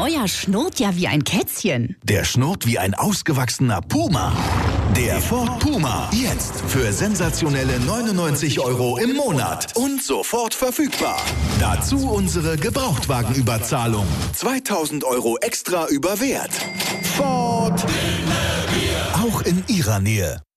neuer schnurrt ja wie ein Kätzchen. Der schnurrt wie ein ausgewachsener Puma. Der Ford Puma. Jetzt für sensationelle 99 € im Monat. Und sofort verfügbar. Dazu unsere Gebrauchtwagenüberzahlung. 2000 € extra über Wert. Ford. Auch in Ihrer Nähe.